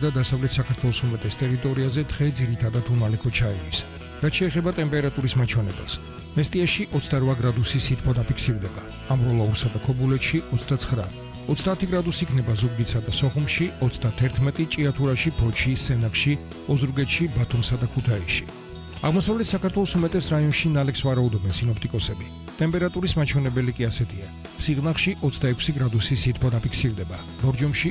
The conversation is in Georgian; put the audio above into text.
და დასავლეთ საქართველოს უმეტეს ტერიტორიაზე დღე ძირითადად უმალექო ჩაივლის. რაც შეეხება ტემპერატურის მაჩვენებელს, მესტიაში 28 გრადუსი სითბო დაფიქსირდება, ამროლაურსა და ქობულეთში 29, 30 გრადუსი იქნება ზუგდიდსა და სოხუმში, 31 ჭიათურაში, ფოთში, სენაკში, ოზურგეთში, ბათუმსა და ქუთაისში. აღმოსავლეთ საქართველოს უმეტეს რაიონში ნალექს ვარაუდობენ სინოპტიკოსები. ტემპერატურის მაჩვენებელი კი ასეთია: სიღნაღში 26 გრადუსი სითბო დაფიქსირდება, ბორჯომში